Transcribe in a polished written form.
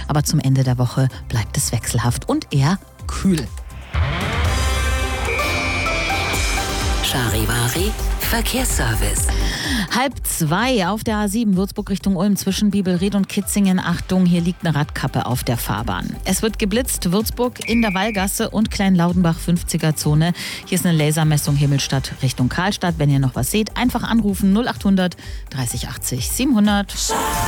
aber zum Ende der Woche bleibt es wechselhaft und eher kühl. Charivari Verkehrsservice. 1:30 auf der A7 Würzburg Richtung Ulm zwischen Bibelried und Kitzingen. Achtung, hier liegt eine Radkappe auf der Fahrbahn. Es wird geblitzt, Würzburg in der Wallgasse und Kleinlaudenbach 50er-Zone. Hier ist eine Lasermessung Himmelstadt Richtung Karlstadt. Wenn ihr noch was seht, einfach anrufen 0800 30 80 700.